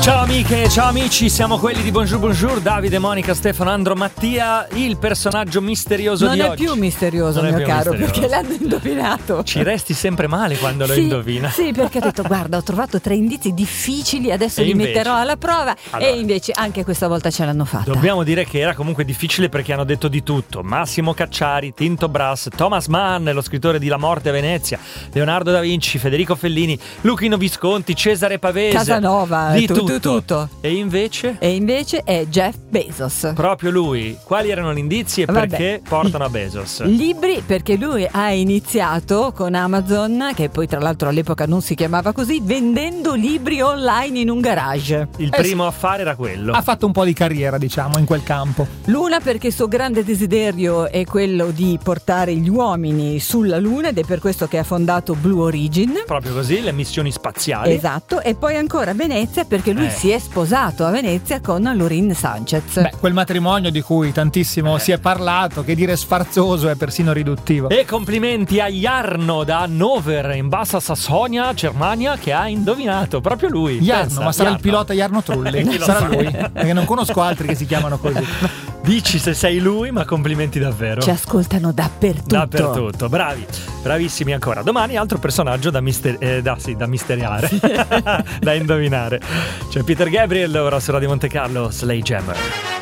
Ciao amiche, ciao amici, siamo quelli di Bonjour Bonjour, Davide, Monica, Stefano, Andro, Mattia, il personaggio misterioso non di oggi. Non è più misterioso, non mio più caro, misterioso. Perché l'hanno indovinato. Ci resti sempre male quando lo indovina. Sì, perché ho detto, guarda, ho trovato 3 indizi difficili, adesso li invece? metterò alla prova. Allora, e invece anche questa volta ce l'hanno fatta. Dobbiamo dire che era comunque difficile perché hanno detto di tutto. Massimo Cacciari, Tinto Brass, Thomas Mann, lo scrittore di La morte a Venezia, Leonardo da Vinci, Federico Fellini, Luchino Visconti, Cesare Pavese, Casanova, di tutto. E invece? E invece è Jeff Bezos. Proprio lui. Quali erano gli indizi e perché portano a Bezos? Libri, perché lui ha iniziato con Amazon, che poi tra l'altro all'epoca non si chiamava così, vendendo libri online in un garage. Il primo affare era quello. Ha fatto un po' di carriera, diciamo, in quel campo. Luna, perché il suo grande desiderio è quello di portare gli uomini sulla Luna ed è per questo che ha fondato Blue Origin. Proprio così, le missioni spaziali. Esatto, e poi ancora Venezia, perché lui si è sposato a Venezia con Lorin Sanchez. Beh, quel matrimonio di cui tantissimo si è parlato, che dire sfarzoso è persino riduttivo. E complimenti a Jarno da Hannover, in Bassa Sassonia, Germania, che ha indovinato, proprio lui. Jarno, ma sarà il pilota Jarno Trulli. Sarà lui, perché non conosco altri che si chiamano così. Dici se sei lui, ma complimenti davvero. Ci ascoltano dappertutto. Bravi, bravissimi ancora. Domani altro personaggio da misteriare, da indovinare. C'è Peter Gabriel ora su Radio Monte Carlo, Sledgehammer.